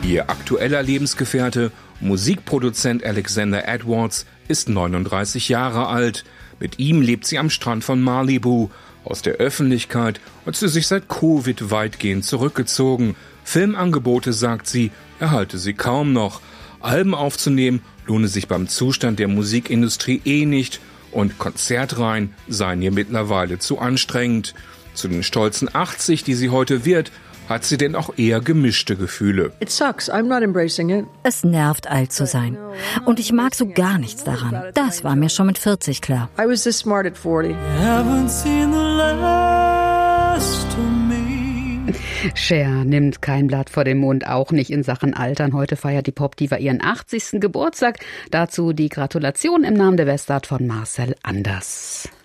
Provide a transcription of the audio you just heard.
Ihr aktueller Lebensgefährte, Musikproduzent Alexander Edwards, ist 39 Jahre alt. Mit ihm lebt sie am Strand von Malibu. Aus der Öffentlichkeit hat sie sich seit Covid weitgehend zurückgezogen. Filmangebote, sagt sie, erhalte sie kaum noch. Alben aufzunehmen lohne sich beim Zustand der Musikindustrie nicht und Konzertreihen seien ihr mittlerweile zu anstrengend. Zu den stolzen 80, die sie heute wird, hat sie denn auch eher gemischte Gefühle. Es nervt, alt zu sein. Und ich mag so gar nichts daran. Das war mir schon mit 40 klar. Cher nimmt kein Blatt vor den Mund, auch nicht in Sachen Altern. Heute feiert die Popdiva ihren 80. Geburtstag. Dazu die Gratulation im Namen der Westart von Marcel Anders.